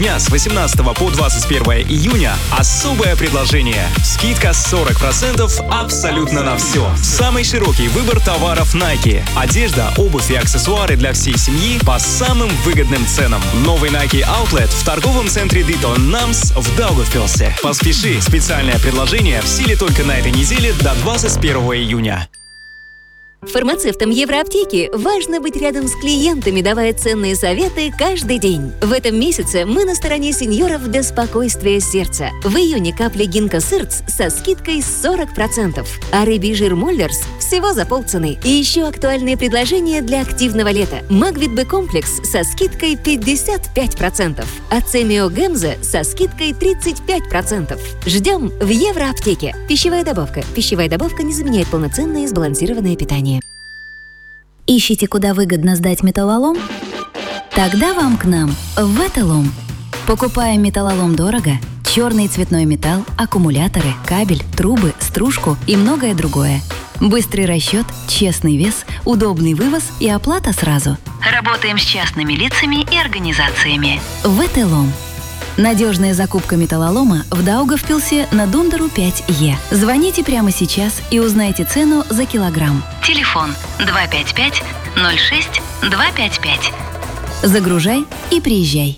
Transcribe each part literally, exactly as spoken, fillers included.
Дня с восемнадцатого по двадцать первое июня особое предложение. Скидка сорок процентов абсолютно на все. Самый широкий выбор товаров Nike. Одежда, обувь и аксессуары для всей семьи по самым выгодным ценам. Новый Nike Outlet в торговом центре Ditto Намс в Даугавпилсе. Поспеши, специальное предложение в силе только на этой неделе до двадцать первого июня. Фармацевтам Евроаптеки важно быть рядом с клиентами, давая ценные советы каждый день. В этом месяце мы на стороне сеньоров для спокойствия сердца. В июне капли Гинка Сырц со скидкой сорок процентов, а рыбий жир Моллерс всего за полцены. И еще актуальные предложения для активного лета. Магвит Б комплекс со скидкой пятьдесят пять процентов, а Цемио Гемза со скидкой тридцать пять процентов. Ждем в Евроаптеке. Пищевая добавка. Пищевая добавка не заменяет полноценное и сбалансированное питание. Ищите, куда выгодно сдать металлолом? Тогда вам к нам, в Веталом. Покупаем металлолом дорого, черный и цветной металл, аккумуляторы, кабель, трубы, стружку и многое другое. Быстрый расчет, честный вес, удобный вывоз и оплата сразу. Работаем с частными лицами и организациями. Веталом. Надежная закупка металлолома в Даугавпилсе на Дундеру пять Е. Звоните прямо сейчас и узнайте цену за килограмм. Телефон два пять пять ноль шесть два пять пять. Загружай и приезжай.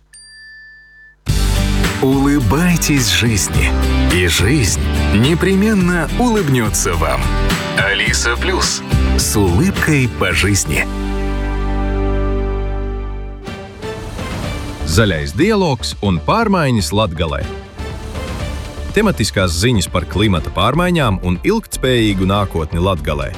Улыбайтесь жизни, и жизнь непременно улыбнется вам. Алиса Плюс. С улыбкой по жизни. Zaļais dialogs un pārmaiņas Latgalē. Tematiskās ziņas par klimata pārmaiņām un ilgtspējīgu nākotni Latgalē.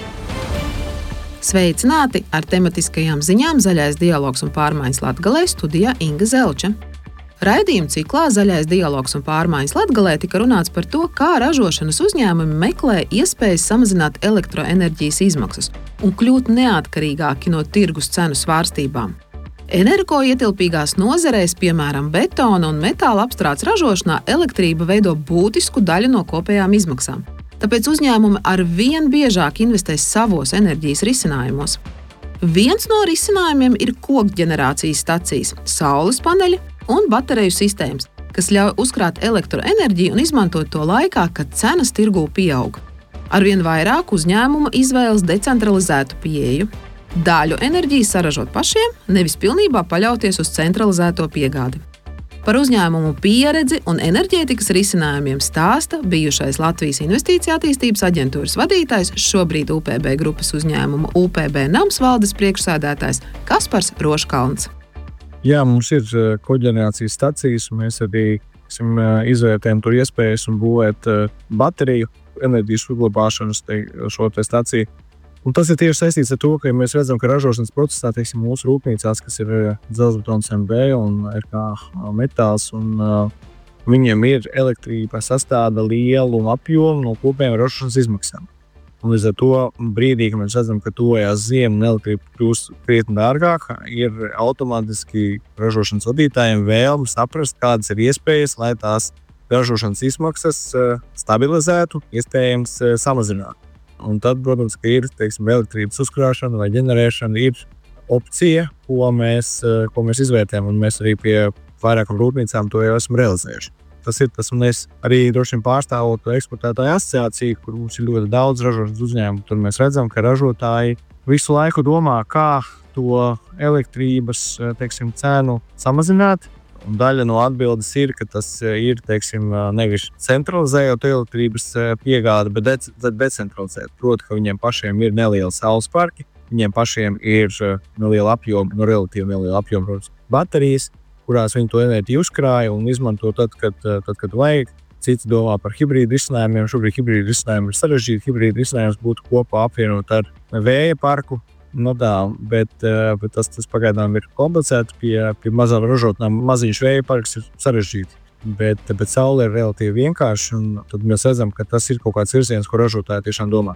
Sveicināti! Ar tematiskajām ziņām Zaļais dialogs un pārmaiņas Latgalē studijā Inga Zelča. Raidījuma ciklā Zaļais dialogs un pārmaiņas Latgalē tika runāts par to, kā ražošanas uzņēmumi meklē iespējas samazināt elektroenerģijas izmaksas un kļūt neatkarīgāki no tirgus cenu svārstībām. Energoietilpīgās nozarēs, piemēram, betona un metāla apstrādes ražošanā, elektrība veido būtisku daļu no kopējām izmaksām. Tāpēc uzņēmumi ar vien biežāk investēs savos enerģijas risinājumos. Viens no risinājumiem ir kokģenerācijas stacijas, saules paneļi un bateriju sistēmas, kas ļauj uzkrāt elektroenerģiju un izmantot to laikā, kad cenas tirgū pieaug. Arvien vairāk uzņēmumu izvēlas decentralizētu pieeju. Daļu enerģijas saražot pašiem, nevis pilnībā paļauties uz centralizēto piegādi. Par uzņēmumu pieredzi un enerģētikas risinājumiem stāsta bijušais Latvijas Investīcija attīstības aģentūras vadītājs, šobrīd U P B grupas uzņēmuma U P B Nams valdes priekšsēdētājs Kaspars Roškalns. Jā, mums ir koģenerācijas stacijas, un mēs arī esam, izvērtējam tur iespējas un būvēt bateriju enerģijas uzglabāšanas te, šo te staciju. Un tas ir tieši saistīts ar to, ka mēs redzam, ka ražošanas procesā, teiksim, mūsu rūpnīcās, kas ir dzelzbetons M B un R K metāls, un uh, viņiem ir elektrība sastāda lielu apjomu no kopējām ražošanas izmaksām. Un līdz ar to brīdī, kad mēs redzam, ka tuvojās ziema un elektrība kļūst krietni dārgāka, ir automātiski ražošanas vadītājiem vēlme saprast, kādas ir iespējas, lai tās ražošanas izmaksas uh, stabilizētu, iespējams uh, samazināt. Un tad, protams, ka ir, teiksim, elektrības uzkrāšana vai ģenerēšana ir opcija, ko mēs, ko mēs izvērtējam, un mēs arī pie vairākām rūpnīcām to jau esam realizējuši. Tas ir tas, un es arī droši vien pārstāvot eksportētāju asociāciju, kur mums ir ļoti daudz ražošanas uzņēmumu. Tur mēs redzam, ka ražotāji visu laiku domā, kā to elektrības, teiksim, cenu samazināt. Un daļa no atbildes ir, ka tas ir, teiksim, nevis centralizējot elektrības piegādi, bet decentralizēt. Proti, ka viņiem pašiem ir neliela saules parki, viņiem pašiem ir neliela apjoma, no relatīvi neliela apjoma baterijas, kurās viņi to enerģiju uzkrāja un izmanto tad, kad, tad, kad vajag. Cits domā par hibrīdu risinājumiem. Šobrīd hibrīdu risinājumi ir sarežģīti. Hibrīdu risinājums būtu kopā apvienot ar vēja parku. No tā, bet, bet tas, tas pagaidām ir komplicēti. Pie, pie mazām ražotnām maziņš vēja parks ir sarežģīti. Bet, bet saule ir relatīvi vienkārši, un tad mēs redzam, ka tas ir kaut kāds virziens, ko ražotāji tiešām domā.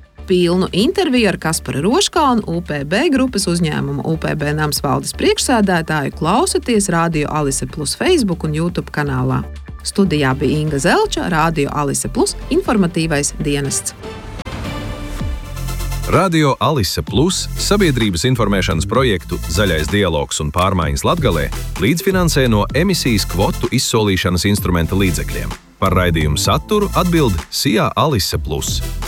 Pilnu interviju ar Kasparu Roškalnu, U P B grupas uzņēmuma U P B Nams valdes priekšsēdētāju klausaties Radio Alise Plus Facebook un YouTube kanālā. Studijā bija Inga Zelča, Radio Alise Plus informatīvais dienests. Radio Alise Plus sabiedrības informēšanas projektu Zaļais dialogs un pārmaiņas Latgalē līdzfinansē no emisijas kvotu izsolīšanas instrumenta līdzekļiem. Par raidījumu saturu atbild S I A Alise Plus.